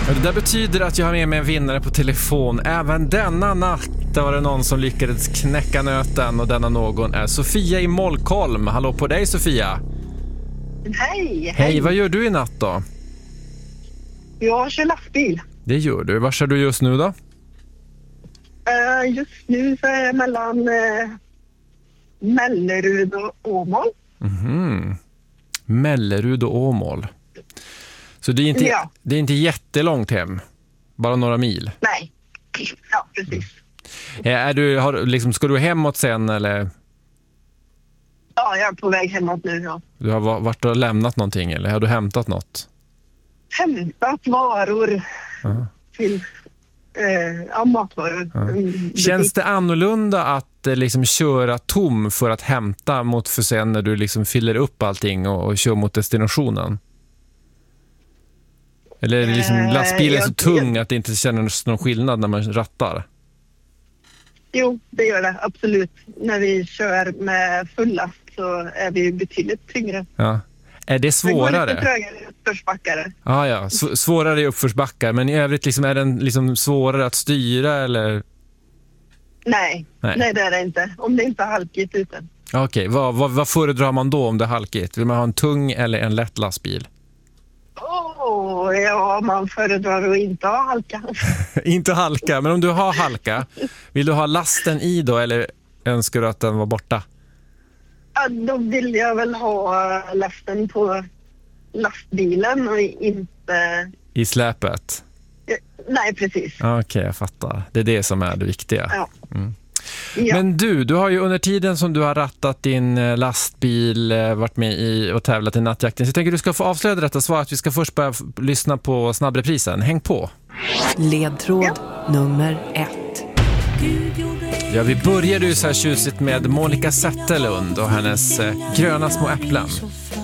Det där betyder att jag har med mig en vinnare på telefon. Även denna natt var det någon som lyckades knäcka nöten, och denna någon är Sofia i Molkolm. Hallå på dig, Sofia. Hej. Hej, vad gör du i natt då? Jag kör lastbil. Det gör du. Var kör du just nu då? Just nu så är jag mellan Mellerud och Åmål. Mellerud och Åmål. Så det är inte jättelångt hem. Bara några mil. Nej. Ja, precis. Ska du hemåt sen eller? Ja, jag är på väg hemåt nu. Ja. Du har varit och lämnat någonting eller har du hämtat något? Hämtat varor till matvaror. Känns det annorlunda att liksom köra tom för att hämta mot för sen när du liksom fyller upp allting och kör mot destinationen? Eller är det liksom lastbilen så tung att det inte känns någon skillnad när man rattar? Jo, det gör det. Absolut. När vi kör med full last så är vi betydligt tyngre. Ja. Är det svårare? Det går lite trögare i uppförsbackar. Ja. Svårare i uppförsbackar. Men i övrigt liksom, är den liksom svårare att styra eller? Nej, det är det inte. Om det inte är halkigt ute. Okej, vad föredrar man då om det är halkigt? Vill man ha en tung eller en lätt lastbil? Man föredrar att inte ha halka. Inte halka, men om du har halka, vill du ha lasten i då eller önskar du att den var borta? Ja, då vill jag väl ha lasten på lastbilen och inte... I släpet? Nej, precis. Okej, jag fattar. Det är det som är det viktiga. Ja. Ja. Men du har ju under tiden som du har rattat din lastbil varit med i och tävlat i nattjakten. Så jag tänker att du ska få avslöja detta svar att vi ska först börja lyssna på snabbreprisen. Häng på! Ledtråd nummer 1. Ja, vi började ju så här tjusigt med Monica Zetterlund och hennes gröna små äpplen.